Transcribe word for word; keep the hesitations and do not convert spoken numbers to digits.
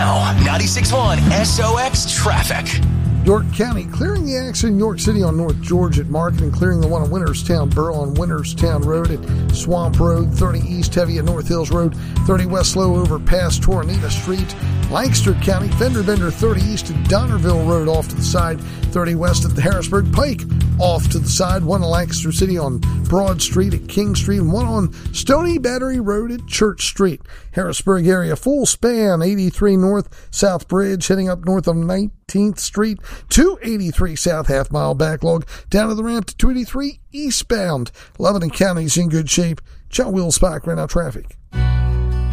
Now, ninety-six point one S O X traffic. York County clearing the accident in York City on North George at Market and clearing the one on Winterstown Borough on Winterstown Road at Swamp Road, thirty East heavy at North Hills Road, thirty West slow over past Tornado Street. Lancaster County fender bender thirty East at Donnerville Road off to the side, thirty West at the Harrisburg Pike off to the side, one in Lancaster City on Broad Street at King Street, and one on Stony Battery Road at Church Street. Harrisburg area full span, eighty-three North South Bridge heading up north of nineteenth Street, two eighty-three South half mile backlog down to the ramp to two eighty-three eastbound. Lebanon County's in good shape. John Will Spock ran out traffic.